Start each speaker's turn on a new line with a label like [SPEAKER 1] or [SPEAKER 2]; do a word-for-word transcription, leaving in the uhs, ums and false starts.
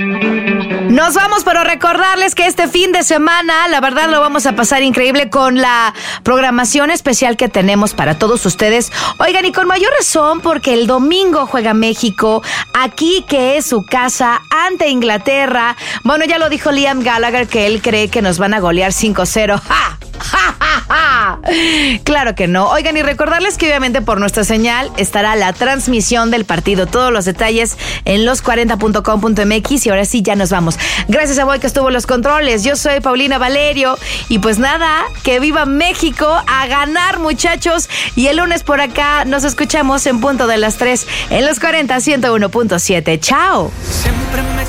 [SPEAKER 1] Nos vamos, pero recordarles que este fin de semana, la verdad, lo vamos a pasar increíble con la programación especial que tenemos para todos ustedes. Oigan, y con mayor razón, porque el domingo juega México, aquí que es su casa, ante Inglaterra. Bueno, ya lo dijo Liam Gallagher, que él cree que nos van a golear cinco cero. ¡Ja! ¡Ja, ja, ja! Claro que no. Oigan, y recordarles que obviamente por nuestra señal estará la transmisión del partido. Todos los detalles en los cuarenta punto com punto m x. Y ahora sí, ya nos vamos. Gracias a Boy que estuvo en los controles. Yo soy Paulina Valerio. Y pues nada, que viva México, a ganar, muchachos. Y el lunes por acá nos escuchamos en punto de las tres en los cuarenta, ciento uno punto siete. ¡Chao! Siempre me